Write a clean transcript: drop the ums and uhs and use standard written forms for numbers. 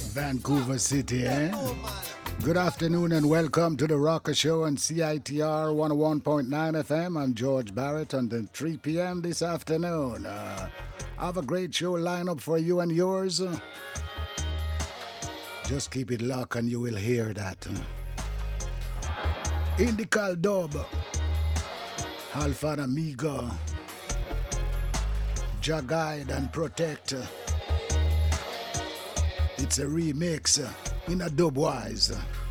Vancouver City, eh? Good afternoon and welcome to the Rocker Show on CITR 101.9 FM. I'm George Barrett until 3 p.m. this afternoon. I have a great show lineup for you and yours. Just keep it locked and you will hear that. Indical Dub, Alpha and Amiga, Jaguide and Protect. It's a remix in a dub wise.